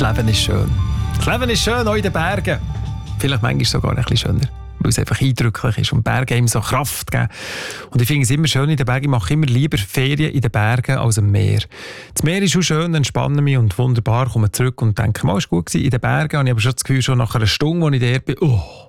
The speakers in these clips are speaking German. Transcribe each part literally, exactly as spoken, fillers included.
Leben ist schön. Das Leben ist schön, auch in den Bergen. Vielleicht manchmal sogar ein bisschen schöner, weil es einfach eindrücklich ist und Berge ihm so Kraft geben. Und ich finde es immer schön in den Bergen. Ich mache immer lieber Ferien in den Bergen als am Meer. Das Meer ist auch schön, entspanne mich und wunderbar, komme zurück und denke, mal, es war gut gewesen. In den Bergen habe ich aber schon das Gefühl, schon nach einer Stunde, als ich dort bin, oh,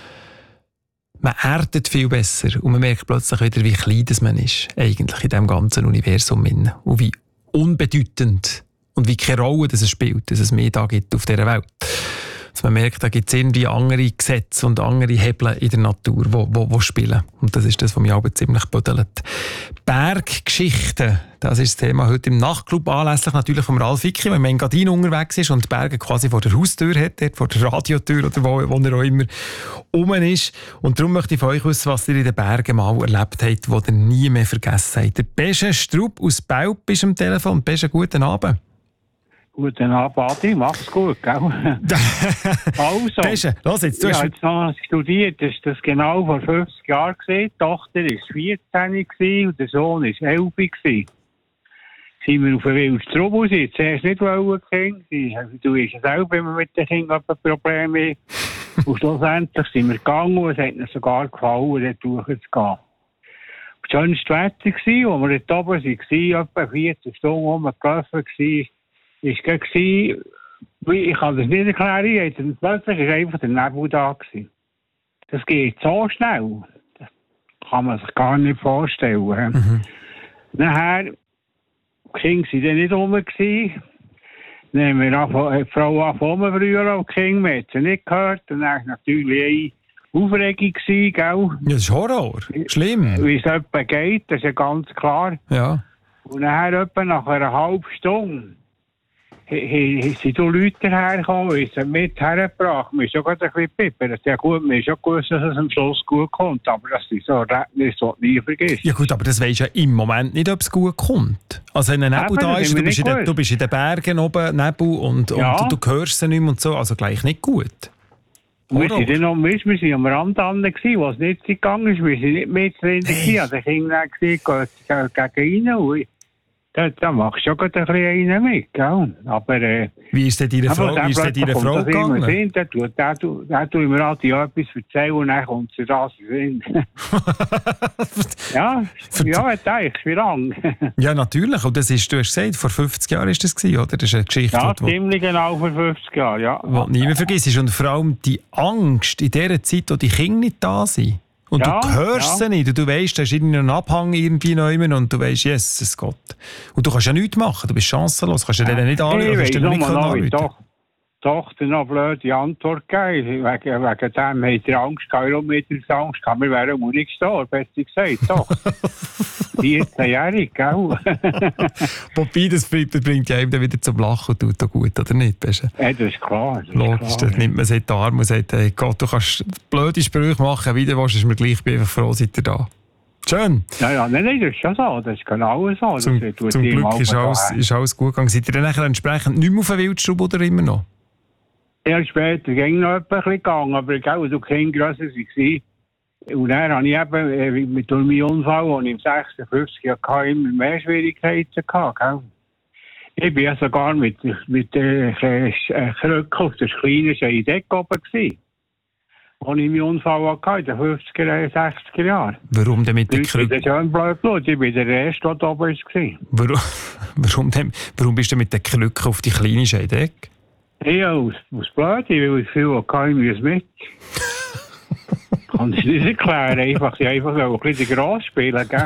man erdet viel besser und man merkt plötzlich wieder, wie klein das man ist, eigentlich in diesem ganzen Universum. Und wie unbedeutend und wie keine Rolle das es spielt, dass es mehr da gibt auf dieser Welt. Dass man merkt, da gibt es irgendwie andere Gesetze und andere Hebel in der Natur, die wo, wo, wo spielen. Und das ist das, was mich auch ziemlich büdelt. Berggeschichten, das ist das Thema heute im Nachtclub, anlässlich natürlich von Ralf Icki, wenn man in Engadin unterwegs ist und die Berge quasi vor der Haustür hat, dort vor der Radiotür oder wo, wo er auch immer rum ist. Und darum möchte ich von euch wissen, was ihr in den Bergen mal erlebt habt, was ihr nie mehr vergessen habt. Der Besche Strupp aus Belp ist am Telefon. Besche, guten Abend. Guten Abend, Adi. Mach's gut, gell? Also, Besche, los jetzt. Du ich hast habe jetzt noch studiert, das ist das genau vor fünfzig Jahren gesehen. Die Tochter war vierzehn und der Sohn war elf. Sind wir auf den Wildstrub raus. Zuerst nicht wollen, Kind. Du weißt ja selber, wenn man mit den Kindern ein Problem hat. Und schlussendlich sind wir gegangen und es hat ihnen sogar gefallen, dort durchzugehen. Das schönste Wetter war, als wir dort oben waren, etwa vierzig Stunden rumgelaufen waren, ist gegen, ich kann das nicht erklären, plötzlich war einfach der Nebel da gewesen. Das geht so schnell. Das kann man sich gar nicht vorstellen. Mhm. Nachher, die Kinder waren dann nicht rum. Dann haben wir die Frau angefangen früher auf die Kinder, wir haben sie nicht gehört. Und dann war natürlich eine Aufregung, gell? Ja, das ist Horror. Schlimm. Wie es etwa geht, das ist ja ganz klar. Ja. Und nachher etwa nach einer halben Stunde sind so Leute hergekommen, die sind mit hergebracht. Wir sind schon gerade ein bisschen pippen. Das ist ja gut, wir haben schon gewusst, dass es am Schluss gut kommt. Aber das ist so ein Erlebnis, das du nie vergisst. Ja gut, aber das weisst ja im Moment nicht, ob es gut kommt. Also wenn ein Nebel da ist, du bist, den, du bist in den Bergen oben, Nebel, und, ja. und du, du hörst sie nicht mehr und so, also gleich nicht gut. Wir sind dann noch, wir sind am Rand an, wo es nicht gegangen ist. Wir sind nicht mit drin. Ich habe den Kindern gesehen, gegen rein. Da, da machst du schon ein bisschen einen mit, gell? Aber, äh, wie ist denn deine Frau, wie ist denn deine Frau gegangen? Da tut da, da tut mir halt ja etwas erzählen und dann kommt sie da sind. ja, ja, das ist wie lange. Ja, natürlich. Und das ist, du hast gesagt, vor fünfzig Jahren war das, oder? Das ist eine Geschichte, ja, wo, ziemlich genau vor fünfzig Jahren, ja. Was du nie mehr vergisst. Und vor allem die Angst in dieser Zeit, wo die Kinder nicht da sind. Und ja, du hörst ja. sie nicht. Und du weißt, da ist irgendein Abhang irgendwie neu und du weißt, Jesus Gott. Und du kannst ja nichts machen. Du bist chancenlos. Du kannst ja denen nicht anrufen. Ich weiss nicht doch, doch, dann noch blöde Antwort gegeben. Wegen, wegen dem hat er Angst gehabt. Warum hat er Angst gehabt? Wir wären auch nicht gestorben, besser gesagt. Doch. vierzehnjährig, gell? Wobei, das bringt ja eben wieder zum Lachen und tut auch gut, oder nicht? Beste? Ja, das ist klar. Das Logisch, ist klar, das nimmt man sich in die Arme und sagt, hey Gott, du kannst blöde Sprüche machen, wie du willst, ist mir gleich, ich bin einfach froh, seid ihr da. Schön. Ja, ja, nein, nein, das ist schon so. Das ist genau so. Zum, das zum Glück ist alles, ist alles gut gegangen. Seid ihr dann nachher entsprechend nicht mehr auf den Wildstrub oder immer noch? Ja, später ging noch ein bisschen gegangen, aber gell, du Kind grösser war. Und dann habe ich eben mit meinem Unfall, als ich im sechsundfünfzig hatte, immer mehr Schwierigkeiten gehabt. Gell? Ich war ja sogar mit, mit der Krücke auf der kleinen Scheidecke oben gewesen. Als ich meinen Unfall hatte, in den fünfziger, sechziger Jahren. Warum denn mit der Krücke? Das ist ja ein blöd Blut. Ich war der Erste, der oben war. Warum, warum, denn, warum bist du mit der Krücke auf die kleine Scheidecke? Ja, aus, aus blöd. Ich will viel hatte, ich muss mit. Kann ich nicht erklären. Einfach, ich einfach ein bisschen gross spielen, gell?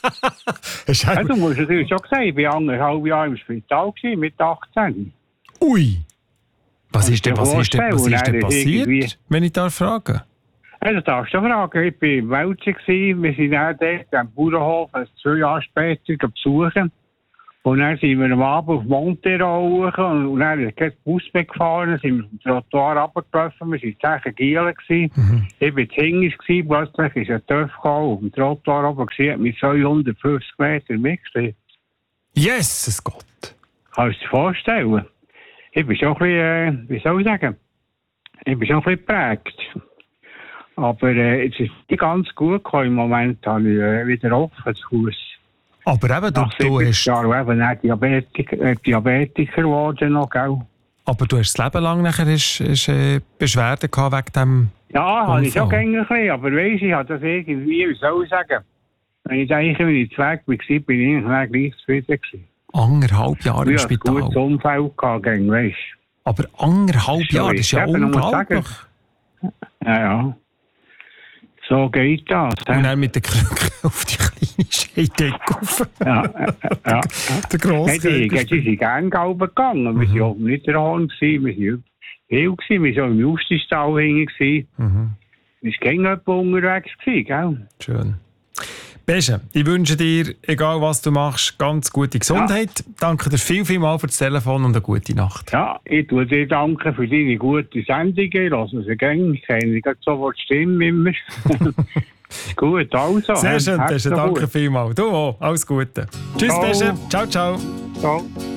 Ja, du musst natürlich schon sagen, ich war anderthalb Jahre im Spital gewesen, mit achtzehn. Ui! Was ist denn, was ist denn, was ist denn passiert, wenn ich da frage? Ja, das darfst du fragen. Ich war im Welschen, wir sind dann dort am Bauernhof, zwei Jahre später besuchen. Und dann sind wir am Abend auf Montero hoch und dann ist kein Bus mehr gefahren, sind wir vom Trottoir runtergelaufen, wir waren zehn Gielen. Mhm. Ich war hinten, plötzlich ist ein Töff gekommen, auf dem Trottoir oben gesehen, mit zweihundertfünfzig Metern mitgestellt. Jesus Gott! Kannst du dir vorstellen? Ich bin schon ein bisschen, äh, wie soll ich sagen, ich bin schon ein bisschen geprägt. Aber äh, es ist nicht ganz gut gekommen. Im Moment habe ich äh, wieder offen das Haus. Aber eben, du, du hast... Ja, eben Diabetiker, äh, Diabetiker geworden noch, gell? Aber du hast das Leben lang nachher hast, hast, äh, Beschwerden gehabt wegen dem Ja, habe ich auch Unfall. gerne ein bisschen, aber weisst, ich habe das irgendwie, wie soll ich sagen, wenn ich eigentlich, wenn ich weg war, bin ich eigentlich gleich zufrieden gewesen. anderthalb Jahre im Ich hatte ein gutes Spital. Umfeld gehabt, gell, weisst. Aber anderthalb So Jahre, das ist ja ist es eben, muss ich unglaublich. Ja, ja. So geht das. Und hä? dann mit der Krücke auf die kleine Scheidecke rauf. Ja, äh, äh, ja. Der grosse Nein, die, die, die sind gerne gelb gegangen. Wir waren auch nicht der Horn, wir waren viel gewesen. Wir waren auch im Justistal hinten. Mhm. Wir waren gegen jemanden unterwegs, gewesen, gell? Schön. Beste, ich wünsche dir, egal was du machst, ganz gute Gesundheit. Danke dir viel, viel mal für das Telefon und eine gute Nacht. Ja, ich tue dir danken für deine gute Sendungen. Lass sie gehen. Ich kenne gerade sofort die Stimme immer. Gut, also. Sehr schön, hä? Beste, Hab's noch danke gut. vielmals. Du auch, alles Gute. Tschüss, Ciao. Beste. Ciao, ciao. Ciao.